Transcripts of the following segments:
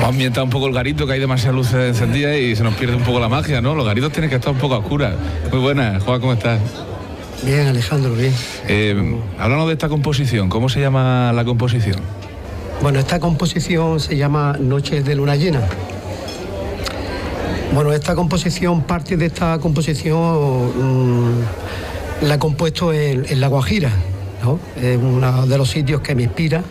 ambientado un poco el garito, que hay demasiadas luces encendidas y se nos pierde un poco la magia, ¿no? Los garitos tienen que estar un poco a oscuras. Muy buenas, Juan, ¿cómo estás? Bien, Alejandro, bien. Háblanos de esta composición. ¿Cómo se llama la composición? Bueno, esta composición se llama Noches de Luna Llena. Bueno, esta composición, parte de esta composición la he compuesto en La Guajira, ¿no? Es uno de los sitios que me inspira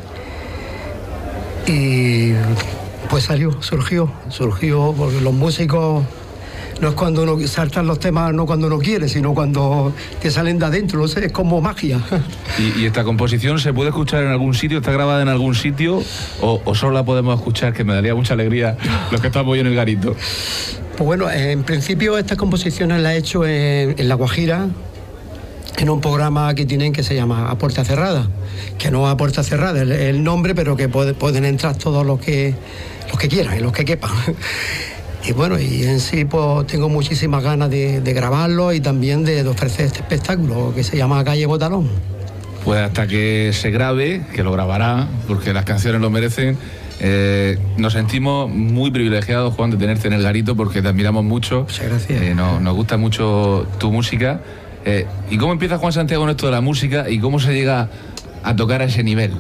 y pues surgió porque los músicos no es cuando uno saltan los temas, no cuando uno quiere, sino cuando te salen de adentro, no sé, es como magia. ¿Y esta composición se puede escuchar en algún sitio? ¿Está grabada en algún sitio? ¿O solo la podemos escuchar, que me daría mucha alegría, los que estamos hoy en el garito? Pues bueno, en principio estas composiciones las he hecho en La Guajira, en un programa que tienen que se llama A Puerta Cerrada, que no a puerta cerrada es el nombre, pero que pueden entrar todos los que quieran y los que quepan. Y bueno, y en sí pues tengo muchísimas ganas de grabarlo y también de ofrecer este espectáculo que se llama Calle Botalón. Pues hasta que se grabe, que lo grabará, porque las canciones lo merecen. Nos sentimos muy privilegiados, Juan, de tenerte en el garito, porque te admiramos mucho. Muchas gracias. Nos gusta mucho tu música. ¿Y cómo empieza Juan Santiago en esto de la música y cómo se llega a tocar a ese nivel?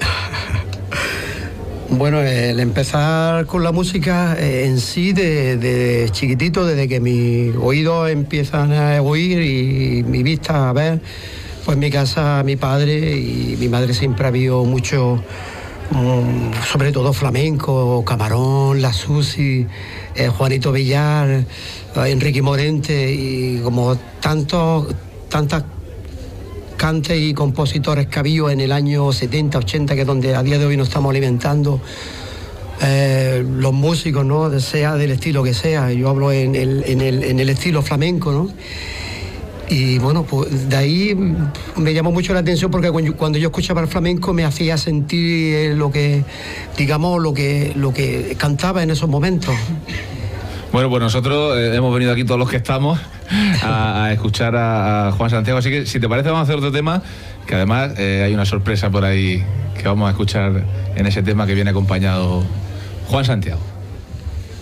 Bueno, el empezar con la música en sí de chiquitito, desde que mis oídos empiezan a oír y mi vista a ver, pues en mi casa mi padre y mi madre siempre ha habido mucho, sobre todo flamenco, Camarón, La Susi, Juanito Villar, Enrique Morente y como tantas cantes y compositores que había en el año 70, 80, que es donde a día de hoy nos estamos alimentando los músicos, ¿no? Sea del estilo que sea. Yo hablo en el estilo flamenco, ¿no? Y bueno, pues de ahí me llamó mucho la atención porque cuando yo escuchaba el flamenco me hacía sentir lo que cantaba en esos momentos. Bueno, pues nosotros hemos venido aquí todos los que estamos a escuchar a Juan Santiago, así que si te parece vamos a hacer otro tema, que además hay una sorpresa por ahí que vamos a escuchar en ese tema que viene acompañado Juan Santiago.